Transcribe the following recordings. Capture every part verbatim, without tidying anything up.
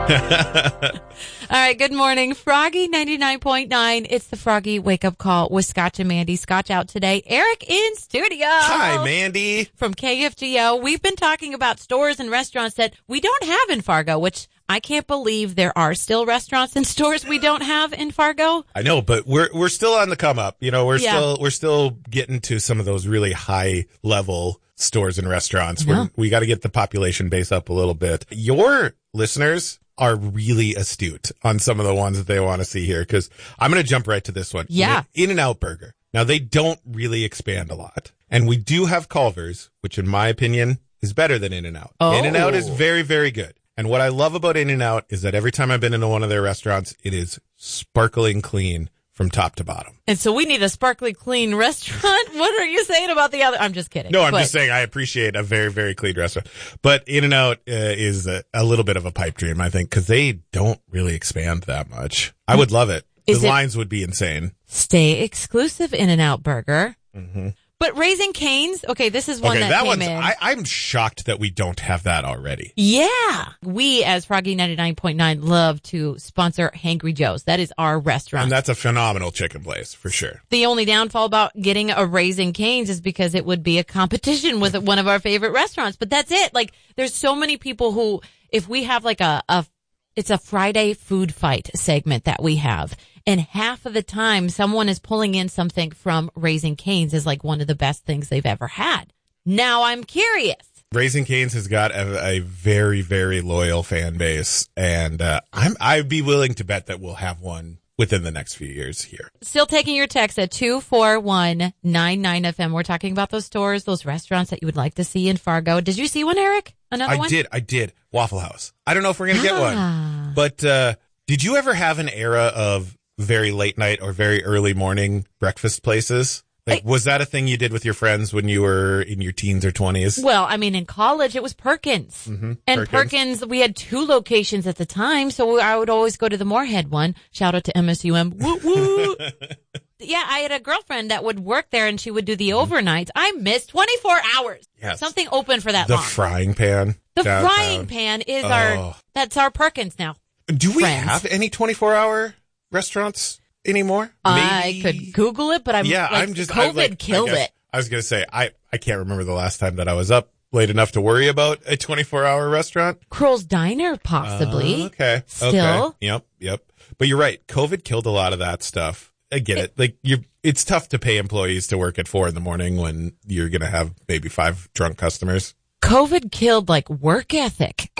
All right, good morning. Froggy ninety-nine point nine. It's the Froggy Wake Up Call with Scotch and Mandy. Scotch out today. Eric in studio. Hi, Mandy. From K F G O. We've been talking about stores and restaurants that we don't have in Fargo, which I can't believe there are still restaurants and stores we don't have in Fargo. I know, but we're we're still on the come up. You know, we're Yeah. still we're still getting to some of those really high level stores and restaurants. Yeah. We're, we got to get the population base up a little bit. Your listeners are really astute on some of the ones that they want to see here, because I'm going to jump right to this one. Yeah. In-N-Out Burger. Now, they don't really expand a lot. And we do have Culver's, which in my opinion is better than In-N-Out. Oh. In-N-Out is very, very good. And what I love about In-N-Out is that every time I've been into one of their restaurants, it is sparkling clean from top to bottom. And so we need a sparkly clean restaurant. What are you saying about the other? I'm just kidding. No, I'm but- just saying I appreciate a very, very clean restaurant. But In-N-Out uh, is a, a little bit of a pipe dream, I think, because they don't really expand that much. I would love it. Is the it- lines would be insane. Stay exclusive In-N-Out Burger. Mm-hmm. But Raising Cane's, okay, this is one Okay, that, that came one's, in. I, I'm shocked that we don't have that already. Yeah. We, as Froggy ninety-nine point nine, love to sponsor Hangry Joe's. That is our restaurant. And that's a phenomenal chicken place, for sure. The only downfall about getting a Raising Cane's is because it would be a competition with one of our favorite restaurants. But that's it. Like, there's so many people who, if we have like a, a it's a Friday food fight segment that we have. And half of the time, someone is pulling in something from Raising Cane's as like one of the best things they've ever had. Now I'm curious. Raising Cane's has got a, a very, very loyal fan base. And uh, I'm, I'd be willing to bet that we'll have one within the next few years here. Still taking your text at two four one nine nine F M. We're talking about those stores, those restaurants that you would like to see in Fargo. Did you see one, Eric? Another I one? did. I did. Waffle House. I don't know if we're going to Ah. get one. But uh, did you ever have an era of very late night or very early morning breakfast places? Like, I- was that a thing you did with your friends when you were in your teens or twenties? Well, I mean, in college, it was Perkins. Mm-hmm. And Perkins. Perkins. we had two locations at the time, so I would always go to the Moorhead one. Shout out to M S U M. Woo, woo. Yeah, I had a girlfriend that would work there, and she would do the overnights. I missed twenty-four hours. Yes. Something open for that The long. frying pan. the downtown. frying pan is Oh. our, that's our Perkins now. Do we friends. have any twenty-four hour restaurants anymore? I Maybe- could Google it, but I'm Yeah, like, I'm just I, COVID like, killed I guess- it. I was going to say, I, I can't remember the last time that I was up late enough to worry about a twenty-four hour restaurant. Kroll's Diner, possibly. Uh, okay. Still. Okay. Yep. Yep. But you're right. COVID killed a lot of that stuff. I get it. Like you, it's tough to pay employees to work at four in the morning when you're going to have maybe five drunk customers. COVID killed like work ethic.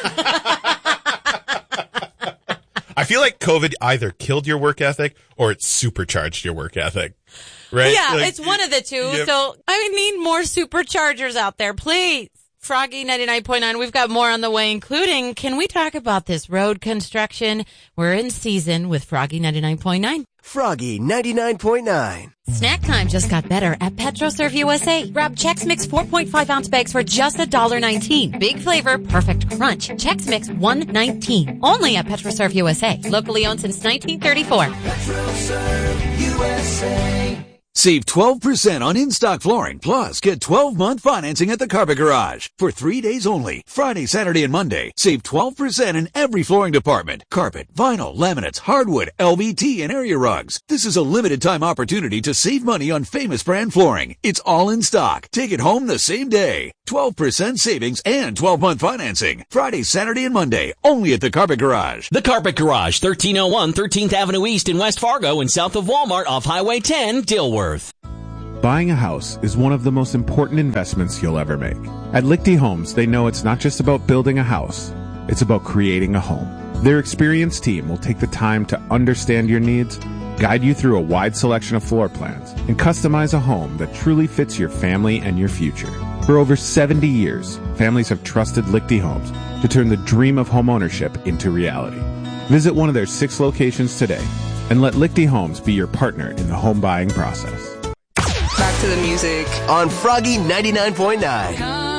I feel like COVID either killed your work ethic or it supercharged your work ethic. Right? Yeah, Like, it's one of the two. Yep. So I need more superchargers out there, please. Froggy ninety-nine point nine. We've got more on the way, including, can we talk about this road construction? We're in season with Froggy ninety-nine point nine. Froggy ninety-nine point nine. Snack time just got better at PetroServe U S A. Grab Chex Mix four point five ounce bags for just one dollar nineteen. Big flavor, perfect crunch. Chex Mix one nineteen. Only at PetroServe U S A. Locally owned since nineteen thirty-four. PetroServe U S A. Save twelve percent on in-stock flooring, plus get twelve month financing at the Carpet Garage. For three days only, Friday, Saturday, and Monday, save twelve percent in every flooring department. Carpet, vinyl, laminates, hardwood, L V T, and area rugs. This is a limited time opportunity to save money on famous brand flooring. It's all in stock. Take it home the same day. twelve percent savings and twelve month financing. Friday, Saturday, and Monday, only at the Carpet Garage. The Carpet Garage, thirteen oh one thirteenth Avenue East in West Fargo and south of Walmart off Highway ten, Dilworth. Buying a house is one of the most important investments you'll ever make. At Lichty Homes, they know it's not just about building a house, it's about creating a home. Their experienced team will take the time to understand your needs, guide you through a wide selection of floor plans, and customize a home that truly fits your family and your future. For over seventy years, families have trusted Lichty Homes to turn the dream of homeownership into reality. Visit one of their six locations today and let Lichty Homes be your partner in the home buying process. Back to the music on Froggy ninety-nine point nine.